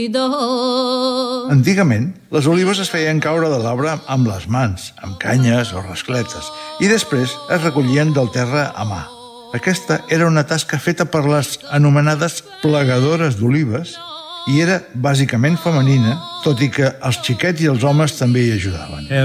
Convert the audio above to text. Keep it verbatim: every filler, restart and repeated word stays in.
Antigament, les olives es feien caure de l'arbre amb les mans, amb canyes o rascletes, i després es recollien del terra a mà. Aquesta era una tasca feta per les anomenades plegadores d'olives i era bàsicament femenina, tot i que els xiquets i els homes també hi ajudaven.